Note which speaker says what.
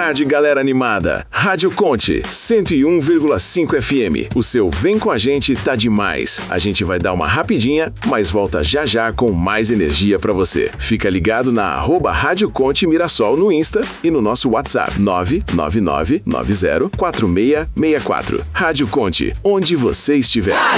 Speaker 1: tarde, galera animada. Rádio Conte, 101,5 FM. O seu Vem Com a Gente tá demais. A gente vai dar uma rapidinha, mas volta já já com mais energia pra você. Fica ligado na @Rádio Conte Mirassol no Insta e no nosso WhatsApp 999904664. Rádio Conte, onde você estiver.